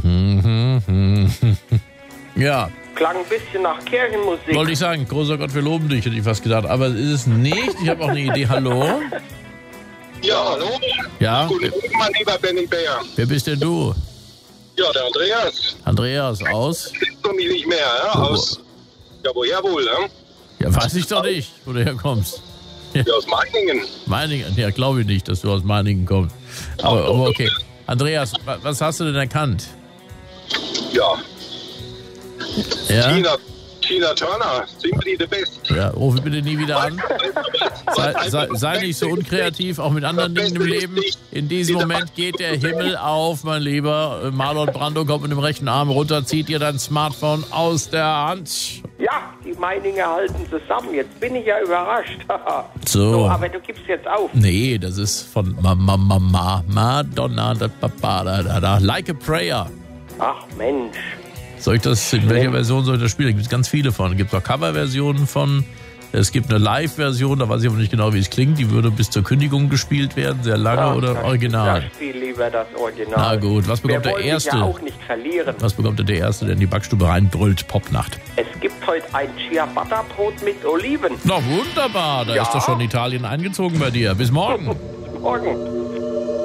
Ja. Klang ein bisschen nach Kirchenmusik. Wollte ich sagen, großer Gott, wir loben dich, hätte ich fast gedacht. Aber ist es nicht. Ich habe auch eine Idee. Hallo? Ja, hallo? Ja? Guten Morgen, mein lieber Benny Bär. Wer bist denn du? Ja, der Andreas. Andreas, aus? Kennst du mich nicht mehr, ja? Aus. Ja, woher wohl, ja? Ja, weiß ich doch nicht, wo du herkommst. Ja, aus Meiningen. Meiningen? Ja, glaube ich nicht, dass du aus Meiningen kommst. Aber okay. Andreas, was hast du denn erkannt? Ja. Ja? Tina Turner, Simply the Best. Ja, rufe bitte nie wieder an. Sei nicht so unkreativ, auch mit anderen Dingen im Leben. In diesem Moment geht der Himmel auf, mein Lieber. Marlon Brando kommt mit dem rechten Arm runter, zieht dir dein Smartphone aus der Hand. Ja, die Meininger halten zusammen. Jetzt bin ich ja überrascht. So. Aber du gibst jetzt auf. Nee, das ist von Madonna, Like a Prayer. Ach Mensch. Soll ich das, in welcher Version soll ich das spielen? Da gibt es ganz viele von. Es gibt auch Coverversionen von. Es gibt eine Live-Version, da weiß ich aber nicht genau, wie es klingt. Die würde bis zur Kündigung gespielt werden, sehr lange oder original. Ja, spiel lieber das Original. Na gut, was bekommt der Erste? Ja auch nicht verlieren. Was bekommt der Erste, der in die Backstube reinbrüllt? Popnacht. Es gibt heute ein Ciabatta-Brot mit Oliven. Na wunderbar, da ist doch schon Italien eingezogen bei dir. Bis morgen. Morgen.